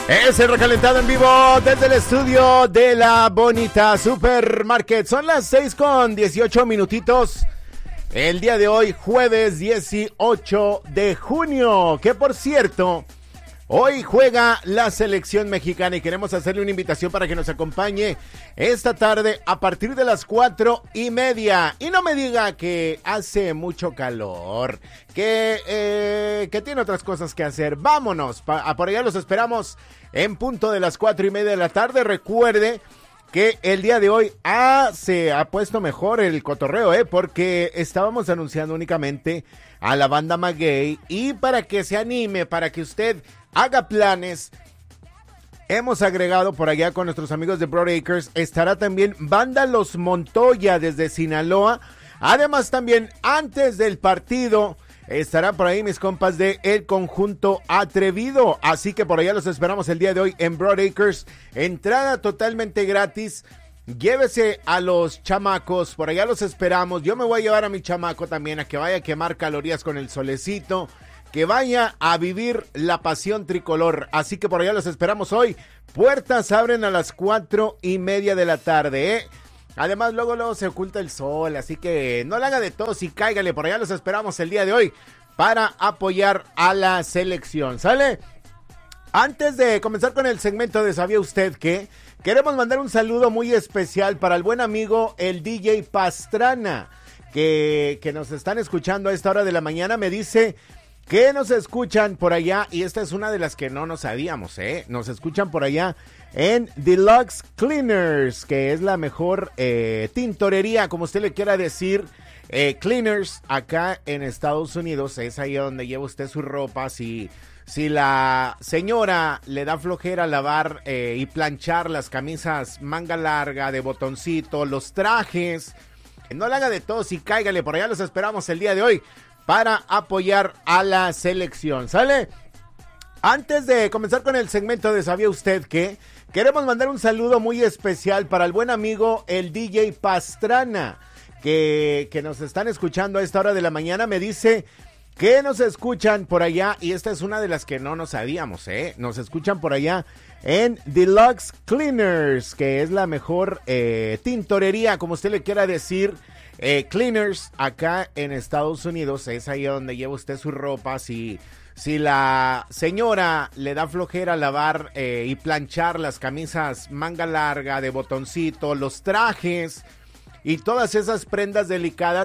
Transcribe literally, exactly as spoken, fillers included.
Es el recalentado en vivo desde el estudio de la bonita Supermarket. Son las seis con dieciocho minutitos. El día de hoy, jueves dieciocho de junio. Que por cierto, hoy juega la selección mexicana y queremos hacerle una invitación para que nos acompañe esta tarde a partir de las cuatro y media. Y no me diga que hace mucho calor, que, eh, que tiene otras cosas que hacer. Vámonos, pa- por allá los esperamos en punto de las cuatro y media de la tarde. Recuerde que el día de hoy ah, se ha puesto mejor el cotorreo, ¿eh? Porque estábamos anunciando únicamente a la banda Maguey, y para que se anime, para que usted haga planes, hemos agregado por allá con nuestros amigos de Broadacres, estará también Banda Los Montoya desde Sinaloa. Además también antes del partido estarán por ahí mis compas de El Conjunto Atrevido, así que por allá los esperamos el día de hoy en Broadacres, entrada totalmente gratis. Llévese a los chamacos, por allá los esperamos. Yo me voy a llevar a mi chamaco también a que vaya a quemar calorías con el solecito, que vaya a vivir la pasión tricolor, así que por allá los esperamos hoy. Puertas abren a las cuatro y media de la tarde, ¿eh? Además, luego, luego se oculta el sol, así que no le haga de tos y cáigale. Por allá los esperamos el día de hoy para apoyar a la selección, ¿sale? Antes de comenzar con el segmento de ¿Sabía usted qué? Queremos mandar un saludo muy especial para el buen amigo, el D J Pastrana, que, que nos están escuchando a esta hora de la mañana. Me dice que nos escuchan por allá, y esta es una de las que no nos sabíamos, ¿eh? Nos escuchan por allá en Deluxe Cleaners, que es la mejor eh, tintorería, como usted le quiera decir, eh, Cleaners, acá en Estados Unidos. Es ahí donde lleva usted su ropa. Si, si la señora le da flojera lavar eh, y planchar las camisas manga larga, de botoncito, los trajes, no le haga de todo y cáigale. Por allá los esperamos el día de hoy para apoyar a la selección, ¿sale? Antes de comenzar con el segmento de ¿Sabía usted qué? Queremos mandar un saludo muy especial para el buen amigo, el D J Pastrana, que, que nos están escuchando a esta hora de la mañana. Me dice que nos escuchan por allá, y esta es una de las que no nos sabíamos, ¿eh? Nos escuchan por allá en Deluxe Cleaners, que es la mejor eh, tintorería, como usted le quiera decir, eh, Cleaners, acá en Estados Unidos. Es ahí donde lleva usted su ropa. Si, si la señora le da flojera lavar eh, y planchar las camisas manga larga, de botoncito, los trajes y todas esas prendas delicadas,